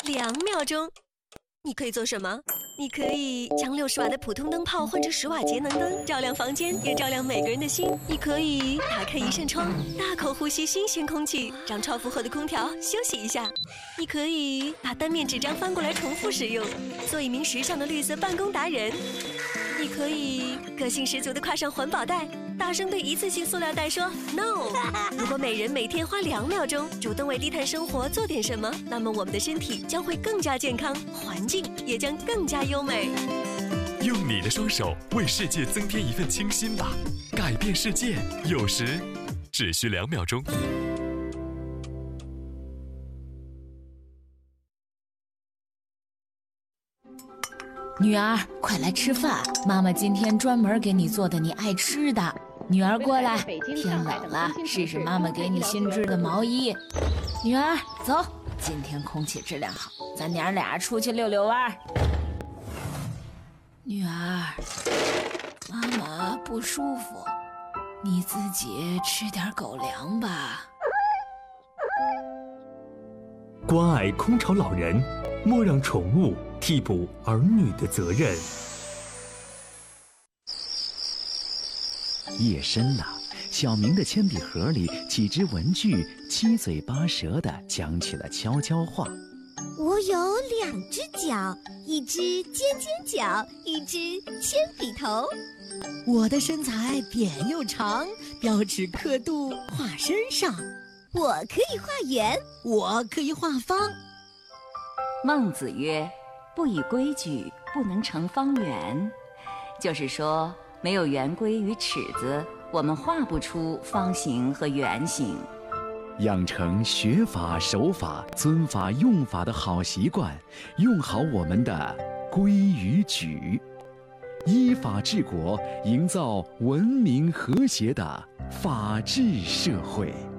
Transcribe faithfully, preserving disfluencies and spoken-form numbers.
两秒钟。你可以做什么？你可以将六十瓦的普通灯泡换成十瓦节能灯，照亮房间，也照亮每个人的心。你可以打开一扇窗，大口呼吸新鲜空气，让超负荷的空调休息一下。你可以把单面纸张翻过来重复使用，做一名时尚的绿色办公达人。你可以个性十足地挎上环保袋，大声对一次性塑料袋说 no。 如果每人每天花两秒钟主动为低碳生活做点什么，那么我们的身体将会更加健康，环境也将更加优美。 用你的双手为世界增添一份清新吧，改变世界有时只需两秒钟。 女儿，快来吃饭，妈妈今天专门给你做的你爱吃的。女儿过来，天冷了，试试妈妈给你新织的毛衣。女儿，走，今天空气质量好，咱娘俩出去溜溜弯。女儿，妈妈不舒服，你自己吃点狗粮吧。 关爱空巢老人，莫让宠物替补儿女的责任。 夜深了，小明的铅笔盒里几只文具七嘴八舌地讲起了悄悄话。 我有两只脚，一只尖尖角，一只铅笔头。 我的身材扁又长，标尺刻度画身上。 我可以画圆， 我可以画方。 孟子曰：不以规矩，不能成方圆。就是说，没有圆规与尺子，我们画不出方形和圆形。 养成学法、守法、尊法、用法的好习惯，用好我们的规与矩，依法治国，营造文明和谐的法治社会。